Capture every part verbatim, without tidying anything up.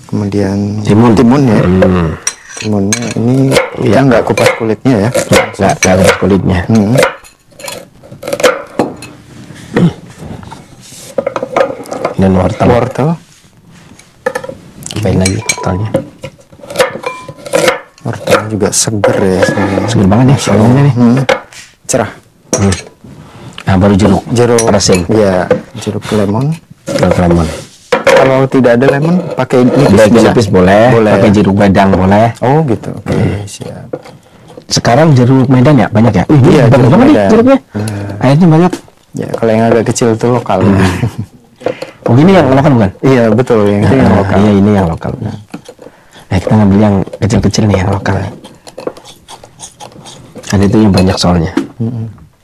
kemudian timun, timun ya. Hmm. Timunnya ini kita nggak kupas kulitnya ya. Nggak, nggak kupas kulitnya. Hmm. Dan wortel. Wortel. Tambahin lagi wortelnya. Wortel juga seger ya. Seger banget nih, soalnya nih. Hmm. Cerah. Hmm. Nah, baru jeruk. Jeruk Perasin. Ya, jeruk lemon. Jeruk lemon. Kalau tidak ada lemon, pakai nipis bisa. Nipis boleh, boleh pakai ya? jeruk medang boleh. Oh gitu. Oke, okay, siap. Sekarang jeruk medan ya banyak ya? Wih, Iya, banyak jeruk banget nih medan. jeruknya. Hmm. Airnya banyak. Ya, kalau yang agak kecil itu lokal. Hmm. Oh, ini yang lokal bukan? Iya, betul. Yang itu yang Nah, lokal. iya, ini yang lokal. Nah, kita ngambil yang kecil-kecil nih, yang lokal nih. Ada itu yang banyak soalnya. Hmm.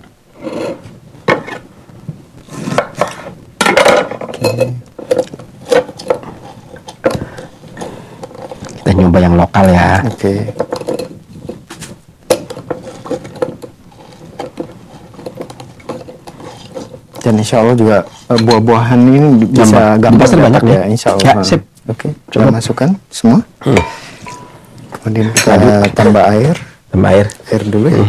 Okay. Kita nyoba yang lokal ya. Oke. Okay. Dan insya Allah juga uh, buah-buahan ini bisa gampang. Di pasar banyak ya, ya. insya Allah. Ya, sip. Oke, okay. Coba masukkan semua. Hmm. Kemudian kita Aduk. tambah air. Tambah air. Air dulu ya. Hmm.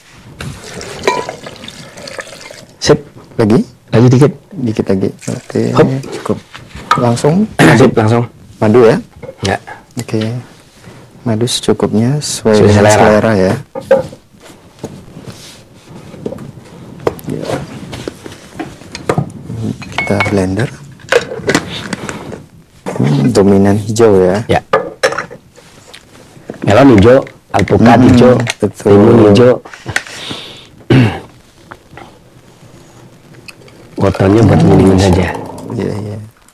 Sip. Lagi? Lagi dikit. Dikit lagi. Oke. Hop. Cukup. Langsung. Sip, langsung. Madu ya? Ya. Oke. Okay. Madu secukupnya sesuai Sesuai dengan selera. selera ya. Ya. Kita blender. Hmm, dominan hijau ya. Ya. Melon hijau, alpukat Hmm, hijau, betul. timun hijau. Wortelnya buat minimin saja. Iya, iya.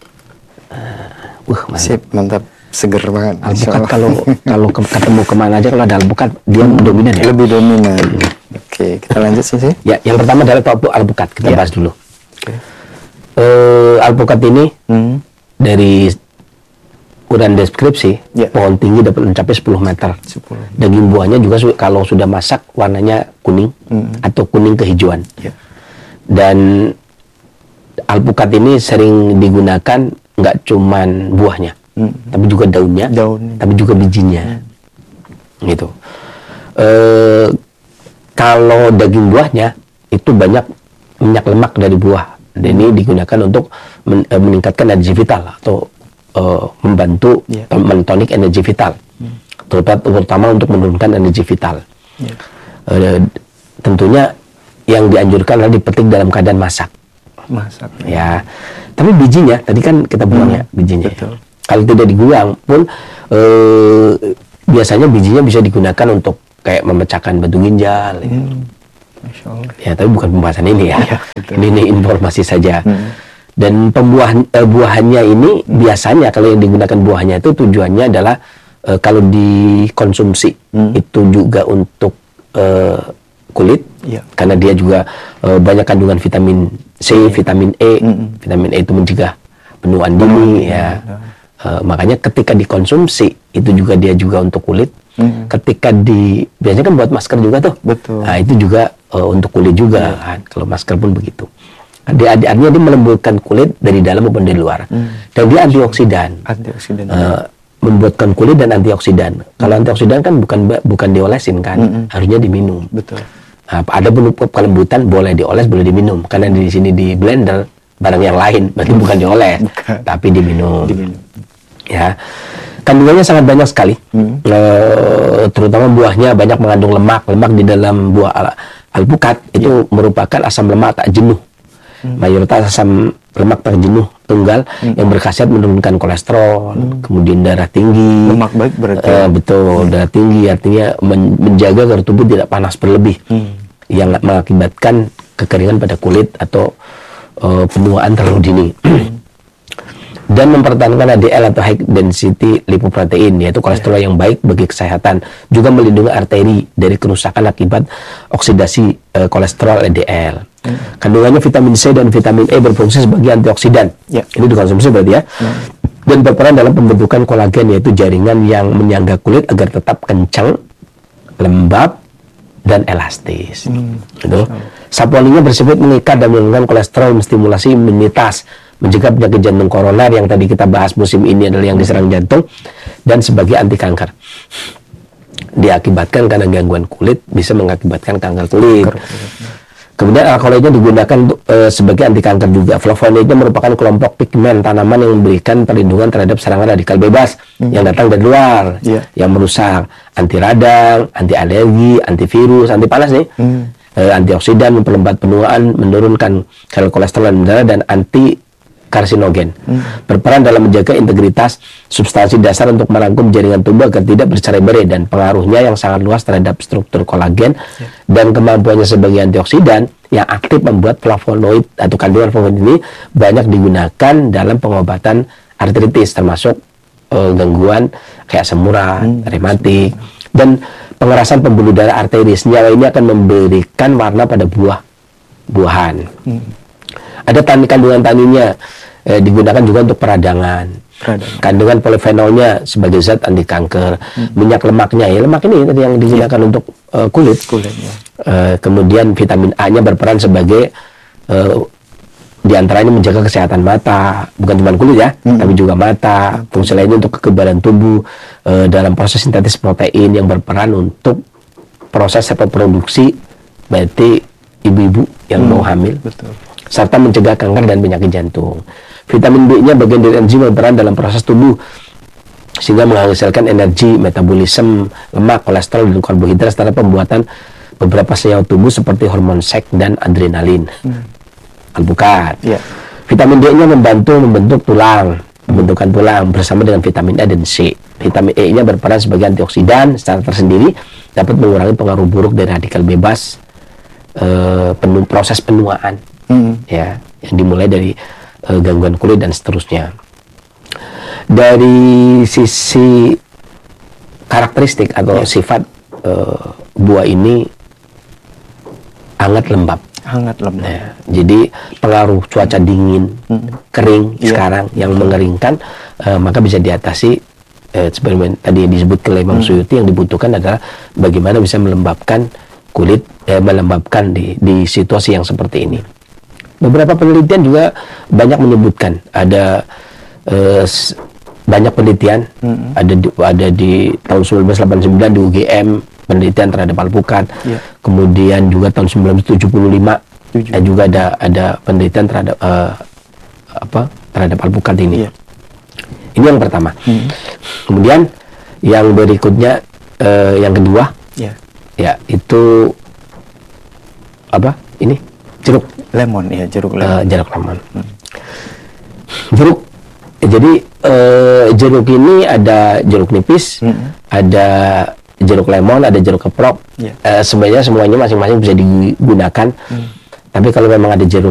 Uh, mantap. Sip, mantap. Seger banget. Alpukat kalau kalau ke, ketemu kemana aja kalau ada alpukat dia hmm. dominan ya. Lebih dominan. Oke, kita lanjut sih sih. Ya, yang pertama adalah topu alpukat. Kita Ya. bahas dulu. Oke. Uh, alpukat ini Hmm. dari ukuran deskripsi, Ya. pohon tinggi dapat mencapai sepuluh meter. sepuluh. Daging buahnya juga su- kalau sudah masak warnanya kuning Hmm. atau kuning kehijauan. Ya. Dan alpukat ini sering digunakan nggak cuman buahnya, Hmm. tapi juga daunnya, Daunnya. tapi juga bijinya, gitu. Eh, kalau daging buahnya itu banyak minyak lemak dari buah, dan ini digunakan untuk men- eh, meningkatkan energi vital atau eh, membantu Yeah. eh, mentonik energi vital, terutama, terutama untuk menurunkan energi vital. Ya. Eh, tentunya yang dianjurkan adalah dipetik dalam keadaan masak. Masak. Ya, tapi bijinya tadi kan kita buang Hmm, ya bijinya. betul. Kalau tidak dibuang pun eh, biasanya bijinya bisa digunakan untuk kayak memecahkan batu ginjal. Ya. Hmm. Masya Allah. Ya, tapi bukan pembahasan ini ya. Ya, betul. ini, ini informasi saja. Hmm. Dan pembuahan eh, buahannya ini Hmm. biasanya kalau yang digunakan buahnya itu tujuannya adalah eh, kalau dikonsumsi Hmm. itu juga untuk eh, kulit. Ya. Karena dia juga eh, banyak kandungan vitamin C, vitamin E. Mm-mm. Vitamin E itu mencegah penuaan dini ya. ya. Eh, makanya ketika dikonsumsi itu juga dia juga untuk kulit. Mm. Ketika di biasanya kan buat masker juga tuh. Betul. Nah, itu juga eh, untuk kulit juga kan. Kalau masker pun begitu. Dia, dia- artinya dia melembutkan kulit dari dalam maupun dari luar. Mm. Dan dia antioksidan. Antioksidan. Eh, membuatkan kulit dan antioksidan. Kalau antioksidan kan bukan bukan diolesin kan, Mm-mm. harusnya diminum. Betul. Nah, ada pun kelembutan boleh dioles, boleh diminum. Karena di sini di blender barang yang lain, berarti bukan dioles, Bukan. tapi diminum. Diminum. Ya, kandungannya sangat banyak sekali. Hmm. Eh, terutama buahnya banyak mengandung lemak. Lemak di dalam buah al- alpukat itu merupakan asam lemak tak jenuh. Mayoritas asam lemak tak jenuh tunggal yang berkhasiat menurunkan kolesterol, kemudian darah tinggi. Lemak baik berarti. Eh, betul, darah tinggi artinya men- menjaga agar tubuh tidak panas berlebih, Hmm. yang mengakibatkan kekeringan pada kulit atau eh, penuaan terlalu dini. Dan mempertahankan H D L atau high density lipoprotein, yaitu kolesterol yang baik bagi kesehatan, juga melindungi arteri dari kerusakan akibat oksidasi eh, kolesterol L D L. Kandungannya vitamin C dan vitamin E berfungsi sebagai antioksidan. Ya. Ini dikonsumsi berarti ya. Dan berperan dalam pembentukan kolagen, yaitu jaringan yang menyangga kulit agar tetap kencang, lembab, dan elastis. Hmm. Gitu. Saponinnya bersifat mengikat dan menurunkan kolesterol, menstimulasi imunitas, mencegah penyakit jantung koroner yang tadi kita bahas musim ini adalah yang diserang jantung, dan sebagai anti kanker. Diakibatkan karena gangguan kulit bisa mengakibatkan kanker kulit. Kemudian alkaloidnya digunakan untuk, e, sebagai anti kanker juga. Flavonoidnya merupakan kelompok pigmen tanaman yang memberikan perlindungan terhadap serangan radikal bebas hmm. yang datang dari luar, yeah. yang merusak, anti radang, anti alergi, antivirus, anti panas nih, hmm. e, antioksidan, memperlambat penuaan, menurunkan kadar kolesterol darah, dan anti karsinogen. Hmm. Berperan dalam menjaga integritas substansi dasar untuk merangkum jaringan tubuh agar tidak bercerai-berai, dan pengaruhnya yang sangat luas terhadap struktur kolagen yeah. dan kemampuannya sebagai antioksidan yang aktif membuat flavonoid atau kandungan flavonoid ini banyak digunakan dalam pengobatan artritis, termasuk uh, gangguan kayak asam urat, hmm. rematik, dan pengerasan pembuluh darah arteri. Senyawa ini akan memberikan warna pada buah buahan. Hmm. Ada tan kandungan taninnya eh, digunakan juga untuk peradangan. Peradangan. Kandungan polifenolnya sebagai zat anti kanker. Hmm. Minyak lemaknya, ya lemak ini tadi yang digunakan yeah. untuk uh, kulit. Kulit ya. uh, kemudian vitamin A-nya berperan sebagai uh, diantaranya menjaga kesehatan mata, bukan cuma kulit ya, hmm. tapi juga mata. Fungsi lainnya untuk kekebalan tubuh uh, dalam proses sintetis protein yang berperan untuk proses reproduksi, berarti ibu-ibu yang hmm. mau hamil. Betul. Serta mencegah kanker dan penyakit jantung. Vitamin B-nya bagian dari enzim berperan dalam proses tubuh sehingga menghasilkan energi, metabolisme lemak, kolesterol, dan karbohidrat serta pembuatan beberapa senyawa tubuh seperti hormon seks dan adrenalin. Hmm. Alpukat. Yeah. Vitamin D-nya membantu membentuk tulang, pembentukan tulang bersama dengan vitamin A dan C. Vitamin E-nya berperan sebagai antioksidan secara tersendiri, dapat mengurangi pengaruh buruk dari radikal bebas, uh, penuh, proses penuaan. Hmm. Ya, yang dimulai dari uh, gangguan kulit dan seterusnya. Dari sisi karakteristik atau yeah. sifat uh, buah ini hangat lembab. Hangat lembab. Ya, jadi pengaruh cuaca dingin, hmm. kering yeah. sekarang yang mengeringkan, uh, maka bisa diatasi. Uh, seperti tadi disebut oleh Imam hmm. Suyuti, yang dibutuhkan adalah bagaimana bisa melembabkan kulit, eh, melembabkan di, di situasi yang seperti ini. Beberapa penelitian juga banyak menyebutkan ada uh, banyak penelitian mm-hmm. ada di, ada di tahun seribu sembilan ratus delapan puluh sembilan di U G M penelitian terhadap alpukat, yeah. kemudian juga tahun seribu sembilan ratus tujuh puluh lima dan juga ada ada penelitian terhadap uh, apa terhadap alpukat ini. Yeah. Ini yang pertama. Mm-hmm. Kemudian yang berikutnya uh, yang kedua, yeah. ya itu apa ini jeruk lemon ya jeruk lemon. Uh, jeruk lemon. Hmm. Jeruk. Jadi uh, jeruk ini ada jeruk nipis, hmm. ada jeruk lemon, ada jeruk keprok. Yeah. Uh, sebenarnya semuanya masing-masing bisa digunakan. Hmm. Tapi kalau memang ada jeruk